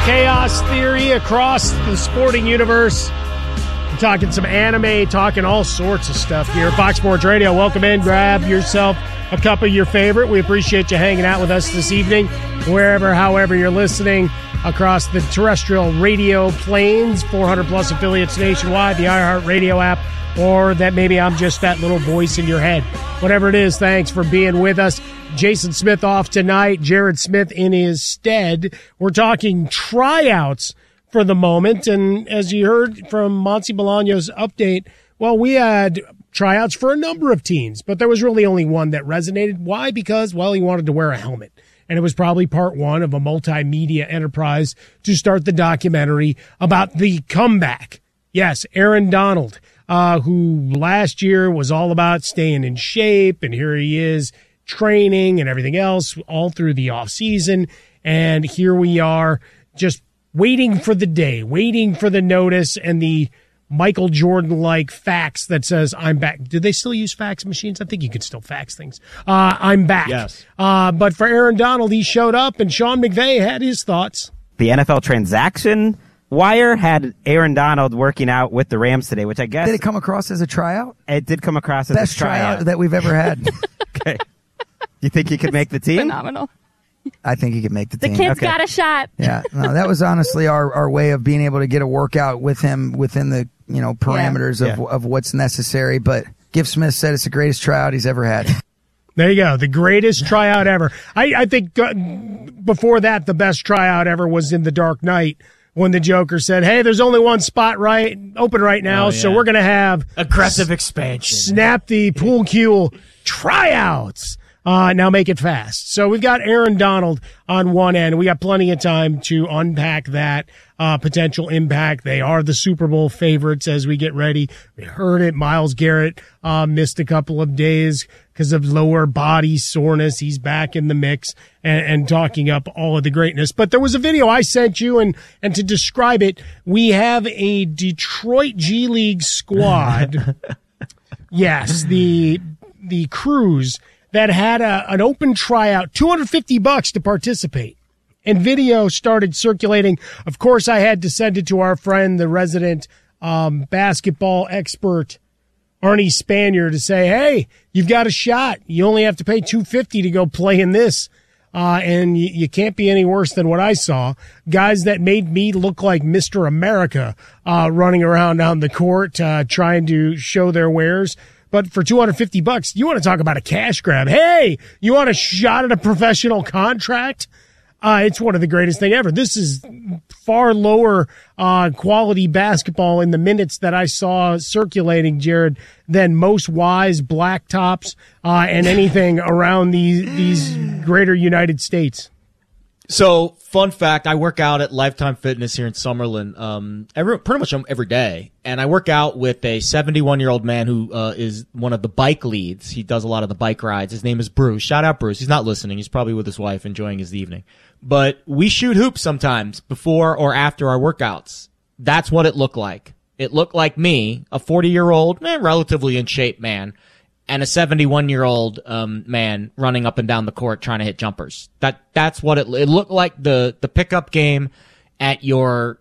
Chaos theory across the sporting universe. We're talking some anime, talking all sorts of stuff here. Fox Sports Radio, welcome in. Grab yourself a cup of your favorite. We appreciate you hanging out with us this evening, wherever, however you're listening across the terrestrial radio planes, 400-plus affiliates nationwide, the iHeartRadio app, or that maybe I'm just that little voice in your head. Whatever it is, thanks for being with us. Jason Smith off tonight, Jared Smith in his stead. We're talking tryouts for the moment, and as you heard from Monty Bolaño's update, well, we had tryouts for a number of teams, but there was really only one that resonated. Why? Because, well, he wanted to wear a helmet. And it was probably part one of a multimedia enterprise to start the documentary about the comeback. Yes, Aaron Donald, who last year was all about staying in shape, and here he is training and everything else all through the off season. And here we are just waiting for the day, waiting for the notice and the Michael Jordan-like fax that says, I'm back. Do they still use fax machines? I think you can still fax things. I'm back. Yes. But for Aaron Donald, he showed up, and Sean McVay had his thoughts. The NFL transaction wire had Aaron Donald working out with the Rams today, which I guess... Did it come across as a tryout? It did come across as Best a tryout that we've ever had. Okay. You think he could make the team? Phenomenal. I think he could make the team. The kid's got a shot. Yeah, no, that was honestly our way of being able to get a workout with him within the parameters of what's necessary. But Giff Smith said it's the greatest tryout he's ever had. There you go, the greatest tryout ever. I think before that, the best tryout ever was in The Dark Knight when the Joker said, "Hey, there's only one spot open right now, so we're going to have aggressive expansion. Snap the pool cue tryouts." Now make it fast. So we've got Aaron Donald on one end. We got plenty of time to unpack that potential impact. They are the Super Bowl favorites as we get ready. We heard it. Myles Garrett missed a couple of days because of lower body soreness. He's back in the mix and talking up all of the greatness. But there was a video I sent you, and to describe it, we have a Detroit G League squad. Yes, the Crews that had an open tryout, $250 to participate. And video started circulating. Of course, I had to send it to our friend, the resident basketball expert, Arnie Spanier, to say, hey, you've got a shot. You only have to pay $250 to go play in this. And you can't be any worse than what I saw. Guys that made me look like Mr. America running around on the court trying to show their wares. But for $250, you want to talk about a cash grab. Hey, you want a shot at a professional contract? It's one of the greatest thing ever. This is far lower quality basketball in the minutes that I saw circulating, Jared, than most Wise Blacktops and anything around these greater United States. So, fun fact, I work out at Lifetime Fitness here in Summerlin pretty much every day. And I work out with a 71-year-old man who is one of the bike leads. He does a lot of the bike rides. His name is Bruce. Shout out, Bruce. He's not listening. He's probably with his wife enjoying his evening. But we shoot hoops sometimes before or after our workouts. That's what it looked like. It looked like me, a 40-year-old, relatively in shape man, and a 71-year-old man running up and down the court trying to hit jumpers. That's what it looked like. The pickup game at your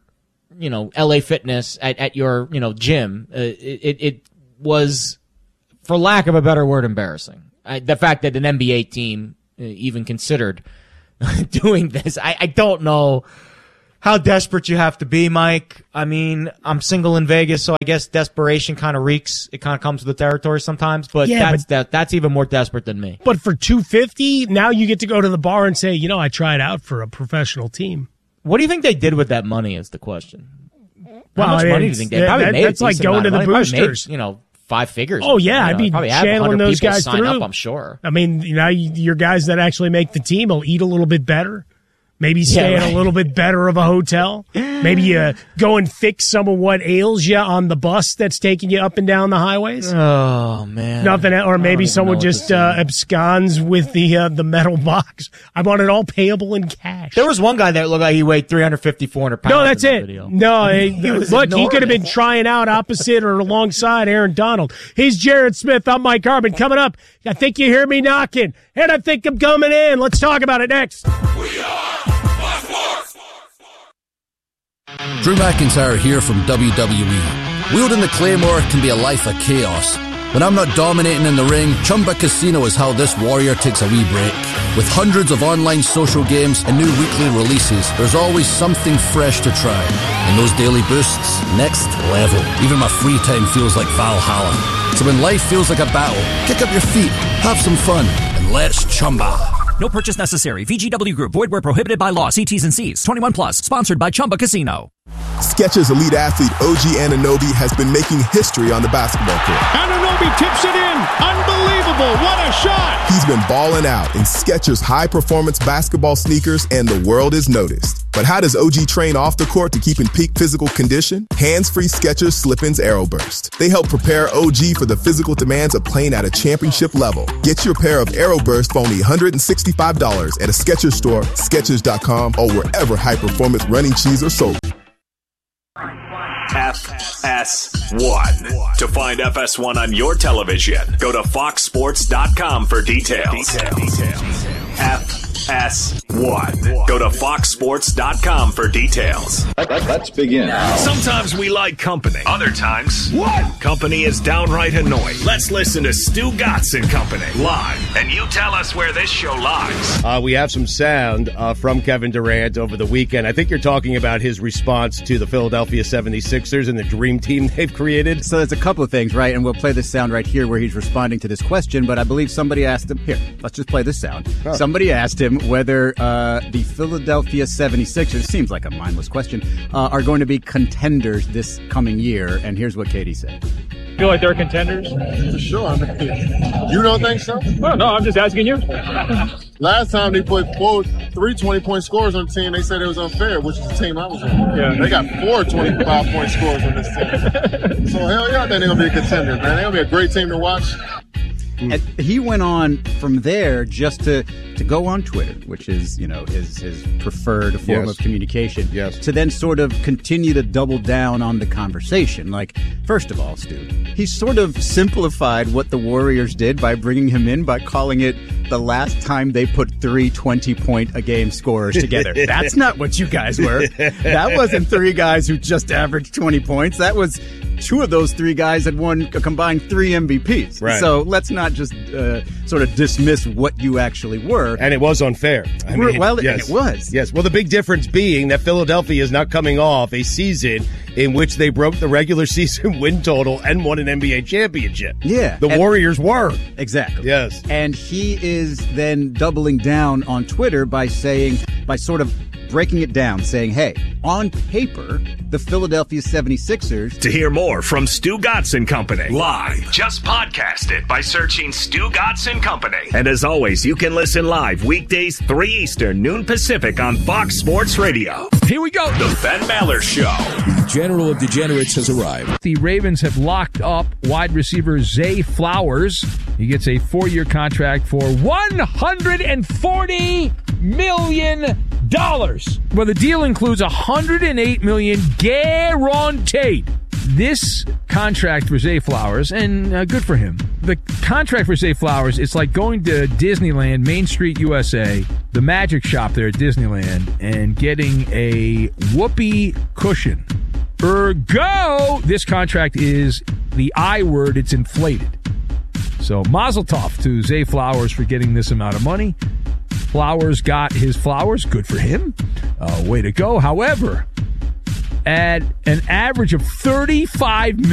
LA Fitness at your gym. It was, for lack of a better word, embarrassing. The fact that an NBA team even considered doing this, I don't know how desperate you have to be, Mike. I mean, I'm single in Vegas, so I guess desperation kind of reeks. It kind of comes with the territory sometimes, but that's even more desperate than me. But for $250, now you get to go to the bar and say, I tried out for a professional team. What do you think they did with that money is the question. Well, how much money do you think they probably made? That's like going to the boosters. Made, 5 figures. Oh, yeah. I'd be channeling those guys sign through. Up, I'm sure. I mean, your guys that actually make the team will eat a little bit better. Maybe stay in a little bit better of a hotel. Maybe you go and fix some of what ails you on the bus that's taking you up and down the highways. Oh, man. Nothing. Or maybe someone just absconds with the metal box. I want it all payable in cash. There was one guy that looked like he weighed 350, 400 pounds. No, that's it. Video. No, look, he could have been trying out opposite or alongside Aaron Donald. He's Jared Smith. I'm Mike Harmon. Coming up, I think you hear me knocking, and I think I'm coming in. Let's talk about it next. We are Drew McIntyre here from WWE. Wielding the Claymore can be a life of chaos. When I'm not dominating in the ring, Chumba Casino is how this warrior takes a wee break. With hundreds of online social games and new weekly releases, there's always something fresh to try. And those daily boosts, next level. Even my free time feels like Valhalla. So when life feels like a battle, kick up your feet, have some fun, and let's Chumba. No purchase necessary. VGW Group. Void where prohibited by law. See T's and C's. 21 plus. Sponsored by Chumba Casino. Skechers elite athlete OG Anunoby has been making history on the basketball court. Anunoby tips it in. Unbelievable. What a shot. He's been balling out in Skechers high-performance basketball sneakers, and the world is noticed. But how does OG train off the court to keep in peak physical condition? Hands-free Skechers Slip-ins Aeroburst. They help prepare OG for the physical demands of playing at a championship level. Get your pair of Aeroburst for only $165 at a Skechers store, Skechers.com, or wherever high-performance running shoes are sold. FS1. To find FS1 on your television, go to foxsports.com for details. FS1. Go to foxsports.com for details. Let's begin. Sometimes we like company. Other times, what? Company is downright annoying. Let's listen to Stu Gatz and Company live, and you tell us where this show lies. We have some sound from Kevin Durant over the weekend. I think you're talking about his response to the Philadelphia 76ers and the dream team they've created. So there's a couple of things, right? And we'll play this sound right here where he's responding to this question, but I believe somebody asked him, here, let's just play this sound. Oh. Somebody asked him whether the Philadelphia 76ers, seems like a mindless question, are going to be contenders this coming year. And here's what Katie said. Feel like they're contenders? For sure. You don't think so? Well, no, I'm just asking you. Last time they put 3 20-point scores on the team, they said it was unfair, which is the team I was on. Yeah. They got 4 25-point scores on this team. So, hell yeah, I think they're going to be a contender, man. They're going to be a great team to watch. And he went on from there just to go on Twitter, which is, you know, his preferred form of communication, to then sort of continue to double down on the conversation. Like, first of all, Stu, he sort of simplified what the Warriors did by bringing him in by calling it the last time they put 3 20-point-a-game scorers together. That's not what you guys were. That wasn't 3 guys who just averaged 20 points. That was 2 of those 3 guys had won a combined 3 MVPs. Right. So let's not just sort of dismiss what you actually were. And it was unfair. I mean, and it was. Yes. Well, the big difference being that Philadelphia is not coming off a season in which they broke the regular season win total and won an NBA championship. Yeah. The Warriors were. Exactly. Yes. And he is then doubling down on Twitter by sort of breaking it down, saying, hey, on paper, the Philadelphia 76ers... To hear more from Stu Gatz and Company live, just podcast it by searching Stu Gatz and Company. And as always, you can listen live weekdays 3 Eastern, noon Pacific on Fox Sports Radio. Here we go. The Ben Maller Show. The General of Degenerates has arrived. The Ravens have locked up wide receiver Zay Flowers. He gets a 4-year contract for $140 million. Well, the deal includes $108 million guaranteed. This contract for Zay Flowers, and good for him. The contract for Zay Flowers, it's like going to Disneyland, Main Street, USA, the magic shop there at Disneyland, and getting a whoopee cushion. Ergo, this contract is the I word, it's inflated. So mazel tov to Zay Flowers for getting this amount of money. Flowers got his flowers. Good for him. Way to go. However, at an average of $35 million